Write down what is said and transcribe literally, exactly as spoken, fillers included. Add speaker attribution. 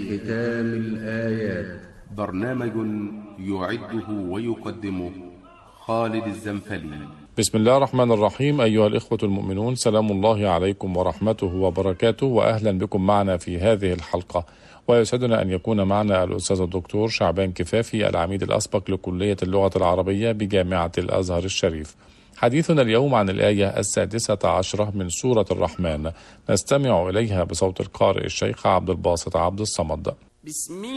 Speaker 1: ختام الآيات.
Speaker 2: برنامج يعده ويقدمه خالد الزنفلي.
Speaker 3: بسم الله الرحمن الرحيم. أيها الإخوة المؤمنون، سلام الله عليكم ورحمته وبركاته، وأهلا بكم معنا في هذه الحلقة. ويسعدنا أن يكون معنا الأستاذ الدكتور شعبان كفافي، العميد الأسبق لكلية اللغة العربية بجامعة الأزهر الشريف. حديثنا اليوم عن الآية السادسة عشرة من سورة الرحمن، نستمع إليها بصوت القارئ الشيخ عبد الباسط عبد الصمد.
Speaker 4: بسم